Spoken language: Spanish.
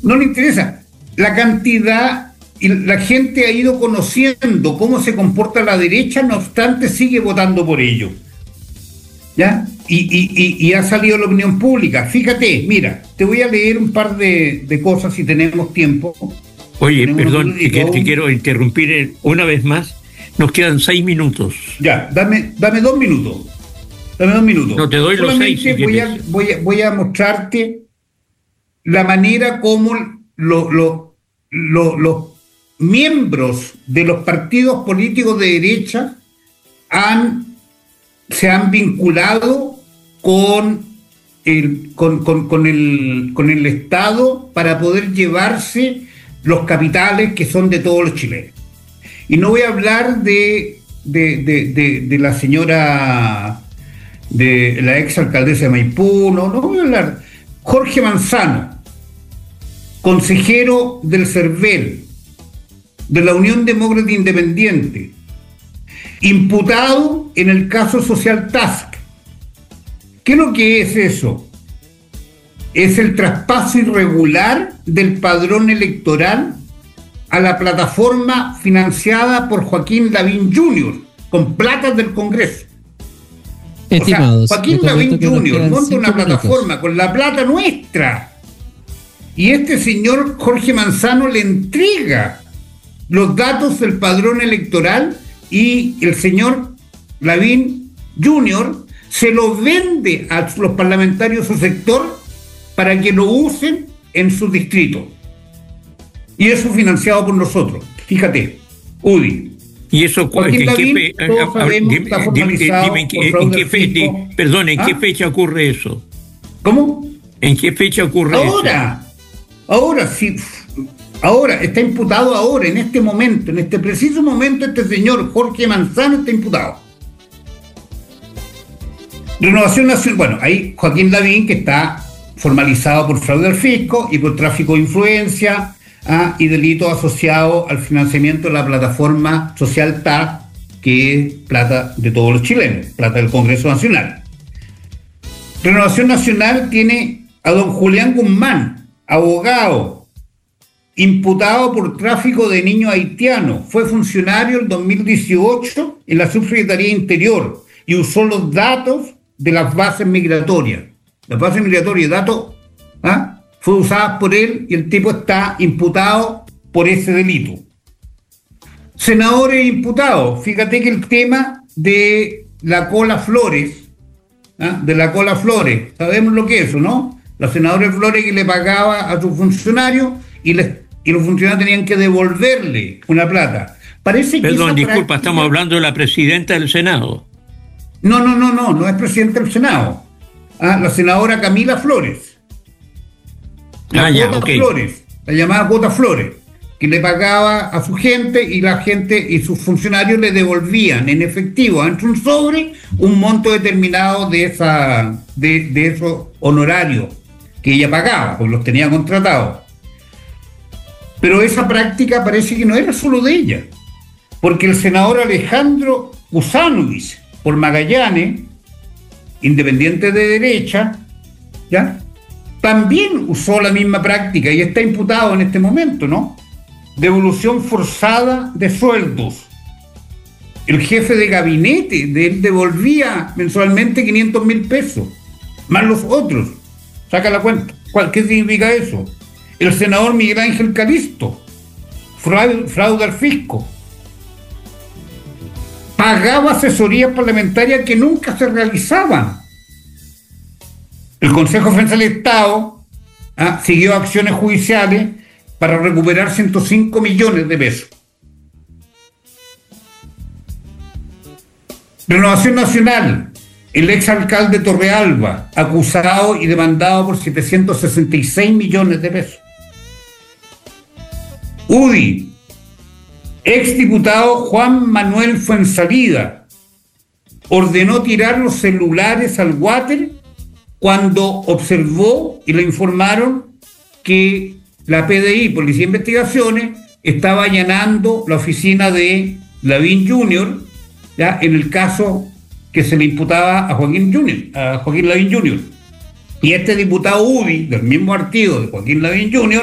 no le interesa. La cantidad, y la gente ha ido conociendo cómo se comporta la derecha, no obstante sigue votando por ello. ¿Ya? Y ha salido la opinión pública. Fíjate, mira, te voy a leer un par de cosas si tenemos tiempo. Oye, perdón, te quiero interrumpir una vez más. Nos quedan 6 minutos. Ya, dame 2 minutos. Dame 2 minutos. No, te doy los 6 si quieres. Voy a mostrarte la manera como los miembros de los partidos políticos de derecha se han vinculado con el Estado para poder llevarse los capitales que son de todos los chilenos. Y no voy a hablar de la señora, de la ex alcaldesa de Maipú, no voy a hablar. Jorge Manzano, consejero del CERVEL, de la Unión Demócrata Independiente, imputado en el caso Social Task. ¿Qué es lo que es eso? Es el traspaso irregular del padrón electoral a la plataforma financiada por Joaquín Lavín Jr., con plata del Congreso. Estimados, o sea, Joaquín Lavín Jr. monta una plataforma con la plata nuestra. Y este señor Jorge Manzano le entrega los datos del padrón electoral y el señor Lavín Jr. se los vende a los parlamentarios de su sector para que lo usen en su distrito. Y eso financiado por nosotros. Fíjate, UDI. ¿Y eso en qué fecha ocurre eso? ¿Cómo? ¿En qué fecha ocurre eso? Ahora sí. Ahora, está imputado ahora, en este momento, en este preciso momento, este señor Jorge Manzano está imputado. Renovación Nacional, bueno, ahí Joaquín Lavín, que está formalizado por fraude al fisco y por tráfico de influencia y delitos asociados al financiamiento de la plataforma Social TAC, que es plata de todos los chilenos, plata del Congreso Nacional. Renovación Nacional tiene a don Julián Guzmán, abogado, imputado por tráfico de niños haitianos. Fue funcionario en 2018 en la Subsecretaría de Interior y usó los datos de las bases migratorias. Las bases migratorias, datos, fue usada por él y el tipo está imputado por ese delito. Senadores imputados. Fíjate que el tema de la Cola Flores, sabemos lo que es eso, ¿no? La senadora Flores que le pagaba a sus funcionarios y los funcionarios tenían que devolverle una plata. Parece que disculpa, estamos hablando de la presidenta del Senado. No es presidenta del Senado. La senadora Camila Flores. Flores, la llamada cuota Flores, que le pagaba a su gente y la gente y sus funcionarios le devolvían en efectivo entre un sobre un monto determinado de esos honorarios que ella pagaba, porque los tenía contratados. Pero esa práctica parece que no era solo de ella, porque el senador Alejandro Usanovich, por Magallanes, independiente de derecha, ¿ya?, también usó la misma práctica y está imputado en este momento, ¿no? Devolución forzada de sueldos. El jefe de gabinete de él devolvía mensualmente 500.000 pesos, más los otros. Saca la cuenta. ¿Qué significa eso? El senador Miguel Ángel Calisto, fraude al fisco. Pagaba asesorías parlamentarias que nunca se realizaban. El Consejo de Defensa del Estado siguió acciones judiciales para recuperar 105 millones de pesos. Renovación Nacional, el exalcalde Torrealba, acusado y demandado por 766 millones de pesos. UDI, exdiputado Juan Manuel Fuenzalida, ordenó tirar los celulares al water cuando observó y le informaron que la PDI, Policía de Investigaciones, estaba allanando la oficina de Lavín Jr., ¿ya?, en el caso que se le imputaba a Joaquín Lavín Jr. Y este diputado UDI, del mismo partido de Joaquín Lavín Jr.,